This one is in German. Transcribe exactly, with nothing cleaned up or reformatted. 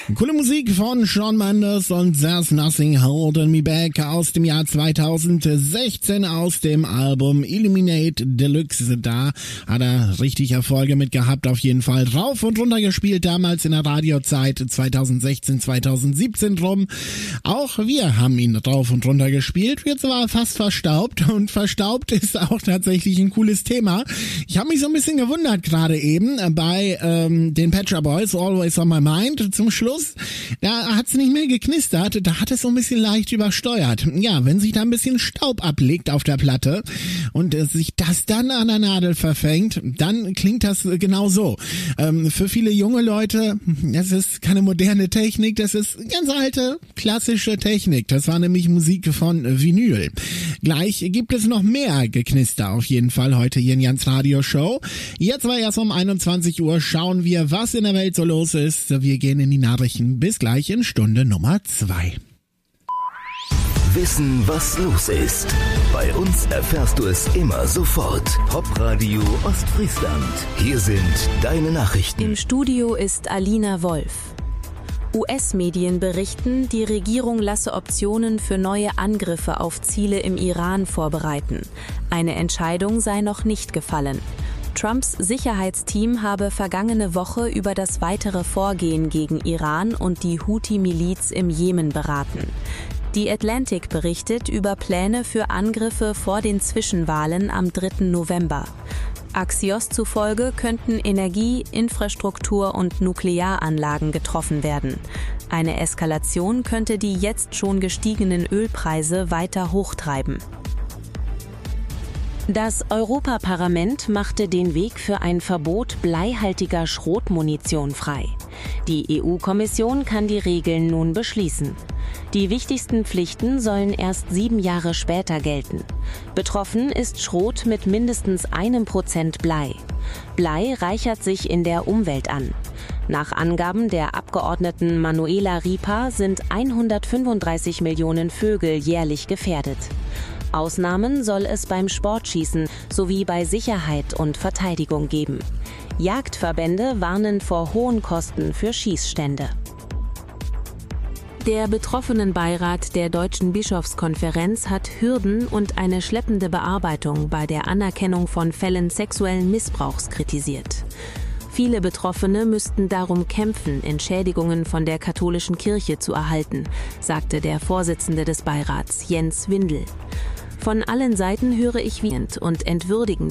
Coole Musik von Shawn Mendes und There's Nothing Holding Me Back aus dem Jahr zweitausendsechzehn aus dem Album Illuminate Deluxe. Da hat er richtig Erfolge mit gehabt, auf jeden Fall rauf und runter gespielt, damals in der Radiozeit zweitausendsechzehn, zweitausendsiebzehn drum. Auch wir haben ihn rauf und runter gespielt, jetzt war er fast verstaubt und verstaubt ist auch tatsächlich ein cooles Thema. Ich habe mich so ein bisschen gewundert gerade eben bei ähm, den Pet Shop Boys, Always on My Mind zum Schluss. Da hat es nicht mehr geknistert, da hat es so ein bisschen leicht übersteuert. Ja, wenn sich da ein bisschen Staub ablegt auf der Platte und äh, sich das dann an der Nadel verfängt, dann klingt das äh, genau so. Ähm, für viele junge Leute, das ist keine moderne Technik, das ist ganz alte, klassische Technik. Das war nämlich Musik von Vinyl. Gleich gibt es noch mehr Geknister auf jeden Fall heute hier in Jans Radio Show. Jetzt war erst um einundzwanzig Uhr, schauen wir, was in der Welt so los ist. Wir gehen in die Nachrichten. Bis gleich in Stunde Nummer zwei. Wissen, was los ist. Bei uns erfährst du es immer sofort. Popradio Ostfriesland. Hier sind deine Nachrichten. Im Studio ist Alina Wolf. U S-Medien berichten, die Regierung lasse Optionen für neue Angriffe auf Ziele im Iran vorbereiten. Eine Entscheidung sei noch nicht gefallen. Trumps Sicherheitsteam habe vergangene Woche über das weitere Vorgehen gegen Iran und die Houthi-Miliz im Jemen beraten. Die Atlantic berichtet über Pläne für Angriffe vor den Zwischenwahlen am dritten November. Axios zufolge könnten Energie-, Infrastruktur- und Nuklearanlagen getroffen werden. Eine Eskalation könnte die jetzt schon gestiegenen Ölpreise weiter hochtreiben. Das Europaparlament machte den Weg für ein Verbot bleihaltiger Schrotmunition frei. Die E U-Kommission kann die Regeln nun beschließen. Die wichtigsten Pflichten sollen erst sieben Jahre später gelten. Betroffen ist Schrot mit mindestens einem Prozent Blei. Blei reichert sich in der Umwelt an. Nach Angaben der Abgeordneten Manuela Ripa sind hundertfünfunddreißig Millionen Vögel jährlich gefährdet. Ausnahmen soll es beim Sportschießen sowie bei Sicherheit und Verteidigung geben. Jagdverbände warnen vor hohen Kosten für Schießstände. Der Betroffenenbeirat der Deutschen Bischofskonferenz hat Hürden und eine schleppende Bearbeitung bei der Anerkennung von Fällen sexuellen Missbrauchs kritisiert. Viele Betroffene müssten darum kämpfen, Entschädigungen von der katholischen Kirche zu erhalten, sagte der Vorsitzende des Beirats, Jens Windel. Von allen Seiten höre ich wütend und entwürdigend